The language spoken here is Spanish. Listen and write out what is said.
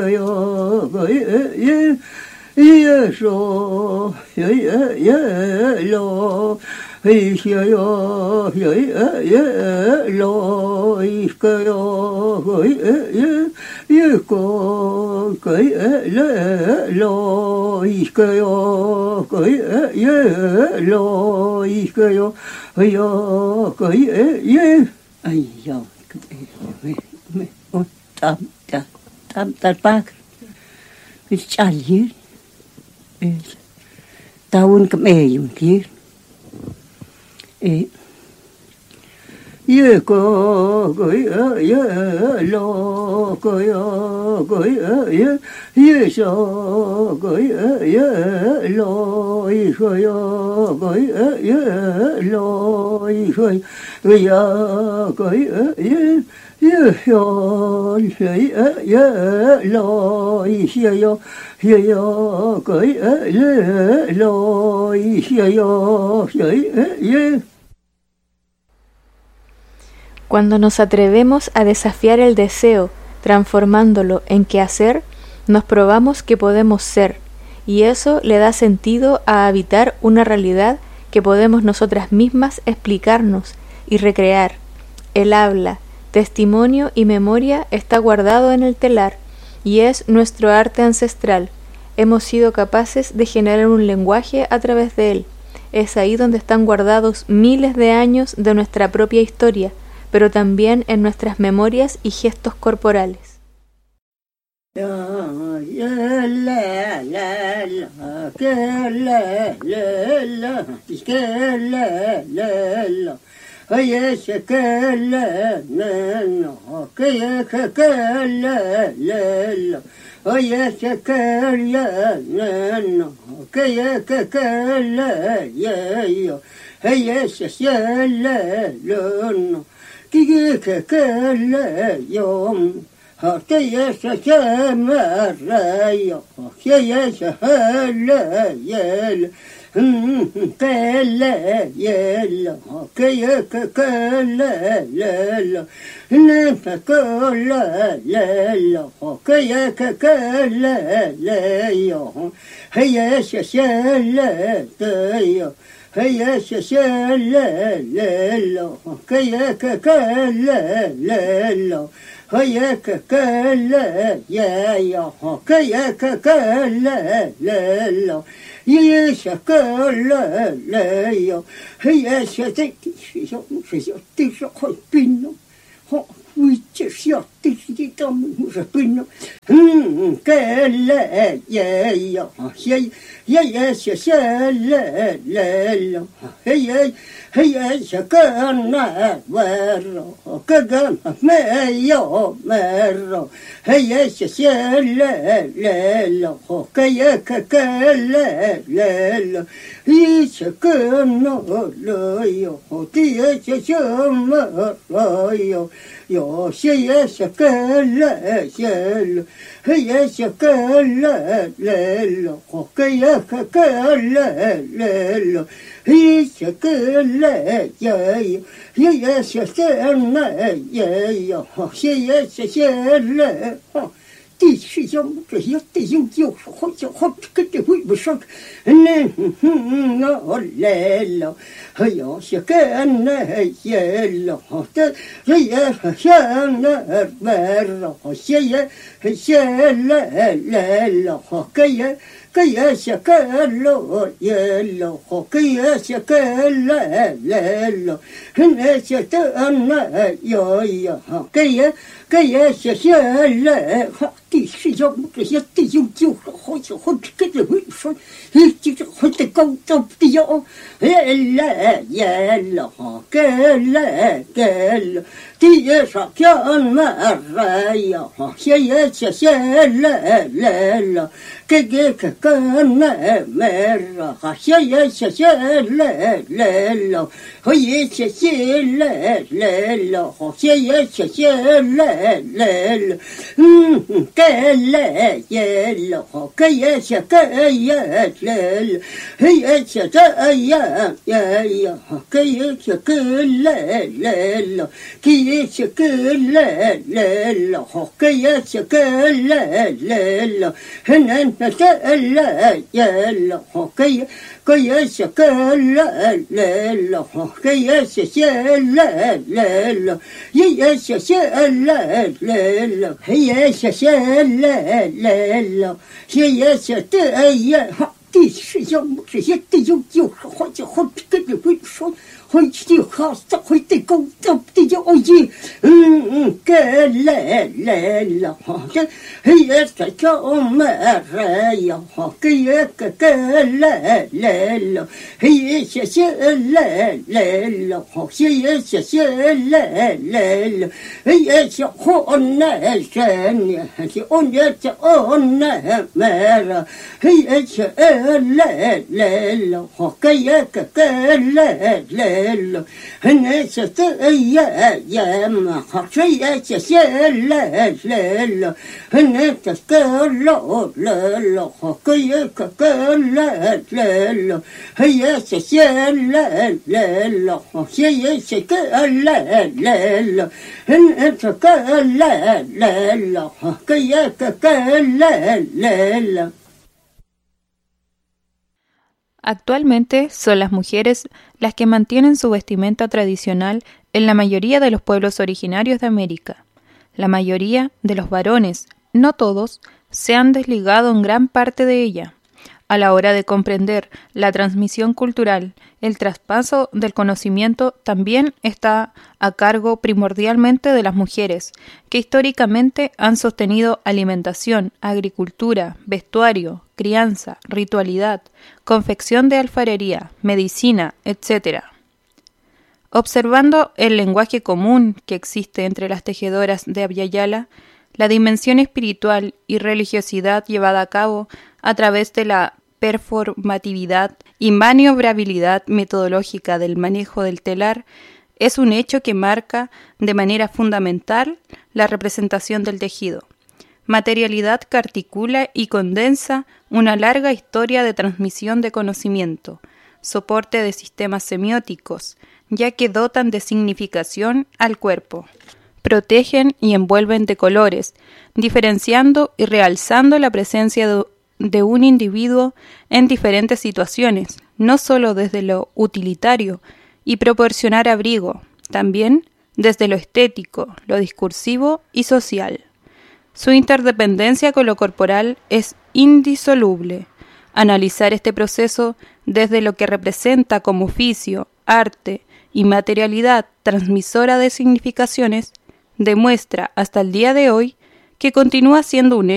yo ye ye so ye lo ye yo ye lo yo ye ko le lo yo ye lo yo ye ay yo me tam bak is challir is taun kemeyun kir ye ko ye lo ko ye so ye lo yo ye lo ya ko ye yo lo yo ko lo yo. Cuando nos atrevemos a desafiar el deseo, transformándolo en quehacer, nos probamos que podemos ser, y eso le da sentido a habitar una realidad que podemos nosotras mismas explicarnos y recrear. El habla, testimonio y memoria está guardado en el telar, y es nuestro arte ancestral. Hemos sido capaces de generar un lenguaje a través de él. Es ahí donde están guardados miles de años de nuestra propia historia, pero también en nuestras memorias y gestos corporales. Hey, Actualmente son las mujeres las que mantienen su vestimenta tradicional en la mayoría de los pueblos originarios de América. La mayoría de los varones, no todos, se han desligado en gran parte de ella. A la hora de comprender la transmisión cultural, el traspaso del conocimiento también está a cargo primordialmente de las mujeres, que históricamente han sostenido alimentación, agricultura, vestuario, crianza, ritualidad, confección de alfarería, medicina, etc. Observando el lenguaje común que existe entre las tejedoras de Abya Yala, la dimensión espiritual y religiosidad llevada a cabo a través de la performatividad y maniobrabilidad metodológica del manejo del telar es un hecho que marca de manera fundamental la representación del tejido. Materialidad que articula y condensa una larga historia de transmisión de conocimiento, soporte de sistemas semióticos, ya que dotan de significación al cuerpo. Protegen y envuelven de colores, diferenciando y realzando la presencia de un individuo en diferentes situaciones, no solo desde lo utilitario y proporcionar abrigo, también desde lo estético, lo discursivo y social. Su interdependencia con lo corporal es indisoluble. Analizar este proceso desde lo que representa como oficio, arte y materialidad transmisora de significaciones demuestra hasta el día de hoy que continúa siendo un